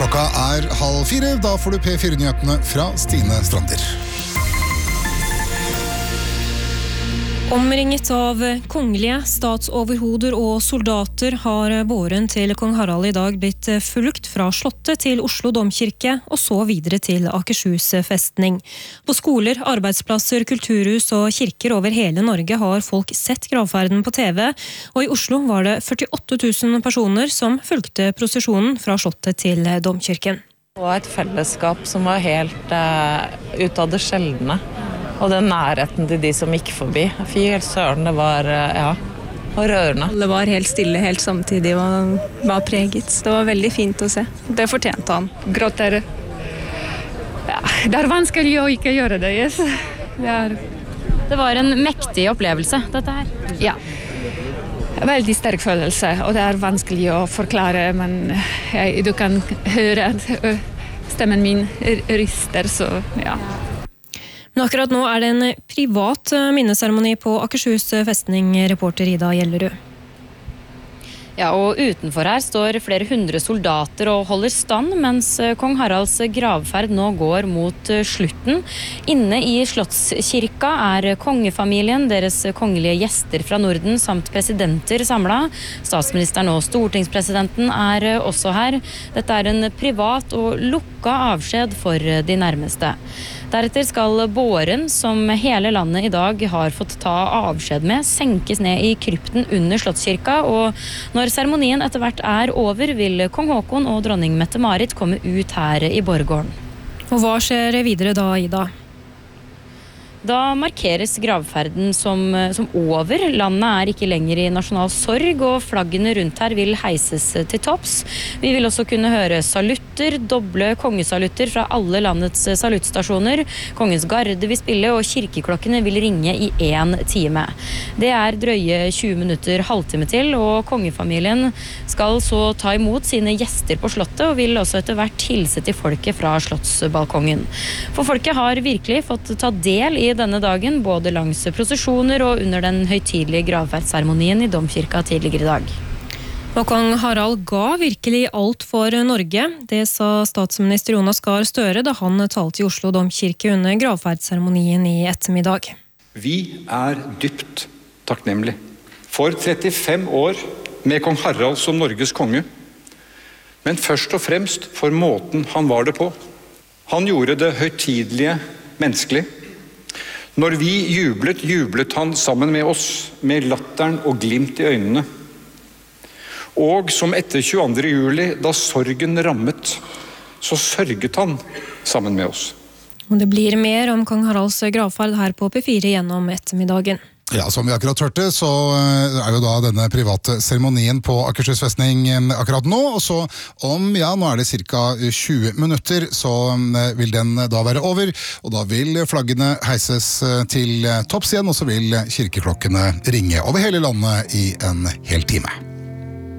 Klokka 3:30, da får du P4-nyhetene fra Stine Strander. Omringet av kongelige, statsoverhoder og soldater har båren til kong Harald i dag blitt fulgt fra slottet til Oslo domkirke og så videre til Akershus festning. På skoler, arbeidsplasser, kulturhus og kirker over hele Norge har folk sett gravferden på TV, og i Oslo var det 48 000 personer som fulgte prosesjonen fra slottet til domkirken. Det var et fellesskap som var helt ut av det sjeldne. Og den nærheten til de som gikk forbi. Fy helt søren, det var rørende. Alle var helt stille, helt samtidig, og var preget. Det var veldig fint å se. Det fortjente han. Gråter. Ja, det er vanskelig å ikke gjøre det, yes. Det var en mektig opplevelse, dette her. Ja. Veldig sterk følelse, og det er vanskelig å forklare, men du kan høre at stemmen min ryster, så ja. Men akkurat nå er det en privat minneseremoni på Akershus festning, reporter Ida Gjellerud. Ja, og utenfor her står flere hundre soldater og holder stand, mens kong Haralds gravferd nå går mot slutten. Inne i Slottskirka er kongefamilien, deres kongelige gjester fra Norden samt presidenter samlet. Statsministeren og stortingspresidenten er også her. Dette er en privat og lukka avskjed for de nærmeste. Deretter skal båren, som hele landet i dag har fått ta avskjed med, senkes ned i krypten under Slottskirka, og når seremonien etter hvert er over, vil kong Håkon og dronning Mette-Marit komme ut her i borggården. Og hva skjer videre da, Ida? Da markeres gravferden som over. Landet er ikke lenger i nasjonal sorg, og flaggene rundt her vil heises til topps. Vi vil også kunne høre salutter, doble kongesalutter fra alle landets saluttstasjoner. Kongens garde vil spille, og kirkeklokkene vil ringe i 1 time. Det er drøye 20 minutter, halvtime til, og kongefamilien skal så ta imot sine gjester på slottet, og vil også etter hvert hilse til folket fra slottsbalkongen. For folket har virkelig fått ta del i denne dagen, både langs prosesjoner og under den høytidelige gravferdsseremonien i domkirka tidligere i dag. Og kong Harald ga virkelig alt for Norge. Det sa statsminister Jonas Gahr Støre da han talte i Oslo domkirke under gravferdsseremonien i ettermiddag. Vi er dypt takknemlige for 35 år med kong Harald som Norges konge, men først og fremst for måten han var det på. Han gjorde det høytidelige menneskelig. Når vi jublet han sammen med oss, med latteren og glimt i øynene. Og som etter 22. juli, da sorgen rammet, så sørget han sammen med oss. Og det blir mer om kong Haralds gravferd her på P4 gjennom ettermiddagen. Ja, som vi akkurat hørte, så er jo da denne private seremonien på Akershus festning akkurat nå, og så nå er det cirka 20 minutter, så vil den da være over, og da vil flaggene heises til topps igjen, og så vil kirkeklokkene ringe over hele landet i en hel time.